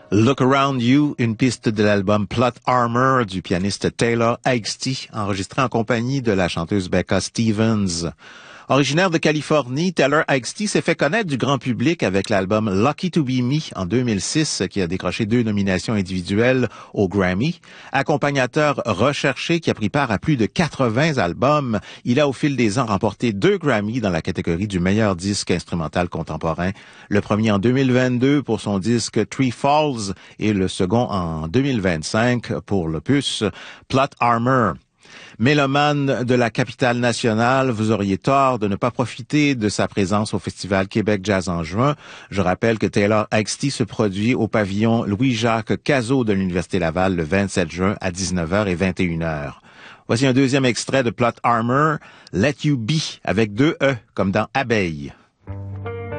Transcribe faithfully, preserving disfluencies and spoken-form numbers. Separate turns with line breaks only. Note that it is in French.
Look Around You, une piste de l'album Plot Armor du pianiste Taylor Haggerty, enregistré en compagnie de la chanteuse Becca Stevens. Originaire de Californie, Taylor Haggerty s'est fait connaître du grand public avec l'album Lucky to Be Me en deux mille six, qui a décroché deux nominations individuelles au Grammy. Accompagnateur recherché qui a pris part à plus de quatre-vingts albums, il a au fil des ans remporté deux Grammy dans la catégorie du meilleur disque instrumental contemporain. Le premier en deux mille vingt-deux pour son disque Tree Falls et le second en deux mille vingt-cinq pour l'opus Plot Armor. Mélomane de la capitale nationale, vous auriez tort de ne pas profiter de sa présence au Festival Québec Jazz en juin. Je rappelle que Taylor Haggerty se produit au pavillon Louis-Jacques Cazot de l'Université Laval le vingt-sept juin à dix-neuf heures et vingt et une heures. Voici un deuxième extrait de Plot Armor, Let You Be, avec deux E, comme dans Abeille.